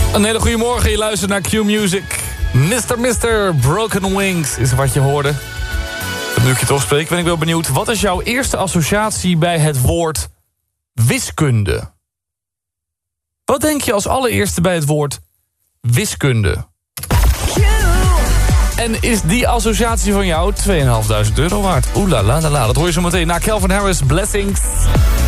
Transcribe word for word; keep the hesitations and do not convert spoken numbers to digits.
Een hele goede morgen, je luistert naar Q Music. mister mister Broken Wings is wat je hoorde. Nu ik je toch spreek, ben ik wel benieuwd. Wat is jouw eerste associatie bij het woord wiskunde? Wat denk je als allereerste bij het woord wiskunde? En is die associatie van jou tweeënhalfduizend euro waard? Oeh la la la la, dat hoor je zo meteen na Calvin Harris, Blessings.